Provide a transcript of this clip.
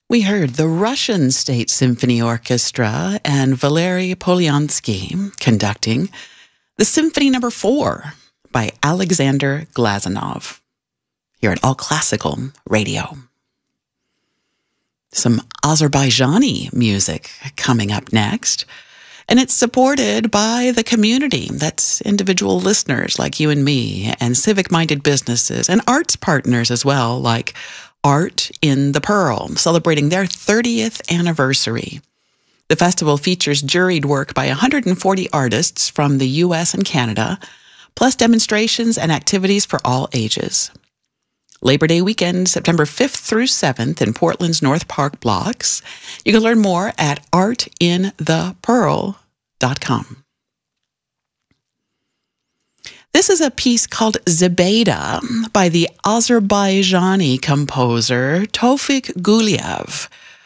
We heard the Russian State Symphony Orchestra and Valery Polyansky conducting the Symphony No. 4 by Alexander Glazunov here at All Classical Radio. Some Azerbaijani music coming up next, and it's supported by the community. That's individual listeners like you and me, and civic-minded businesses, and arts partners as well, like Art in the Pearl, celebrating their 30th anniversary. The festival features juried work by 140 artists from the U.S. and Canada, plus demonstrations and activities for all ages. Labor Day weekend, September 5th through 7th in Portland's North Park blocks. You can learn more at artinthepearl.com. This is a piece called Zebeda by the Azerbaijani composer Tofik Guliev,